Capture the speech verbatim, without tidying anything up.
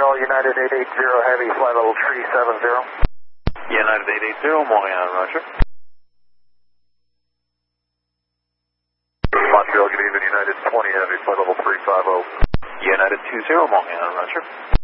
Montreal, United eight eight zero, heavy, flight level three seven zero. United eight eight zero, Montreal, roger. Montreal, good evening, United twenty, heavy, flight level three five zero. United two zero, Montreal, roger.